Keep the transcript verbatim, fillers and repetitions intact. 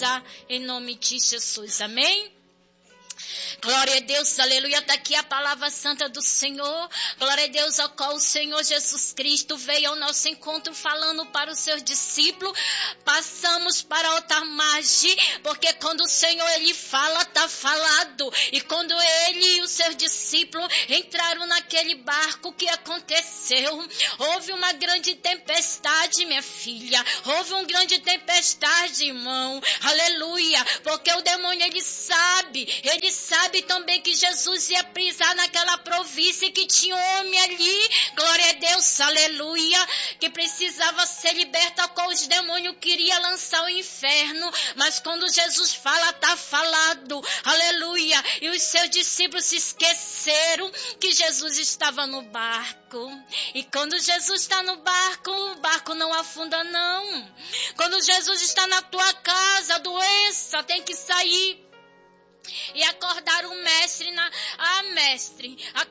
Em nome de Jesus, amém? Glória a Deus, aleluia, está aqui a palavra santa do Senhor. Glória a Deus, ao qual o Senhor Jesus Cristo veio ao nosso encontro falando para os seus discípulos. Passamos para outra margem, porque quando o Senhor ele fala, está falado. E quando ele e os seus discípulos entraram naquele barco, o que aconteceu? Houve uma grande tempestade, minha filha. Houve uma grande tempestade, irmão. Aleluia, porque o demônio ele sabe, ele sabe também que Jesus ia pisar naquela província e que tinha um homem ali, glória a Deus, aleluia, que precisava ser liberta, com os demônios queria lançar o inferno, mas quando Jesus fala, está falado, aleluia, e os seus discípulos se esqueceram que Jesus estava no barco, e quando Jesus está no barco, o barco não afunda não, quando Jesus está na tua casa, a doença tem que sair, e acordar o mestre, na, ah mestre,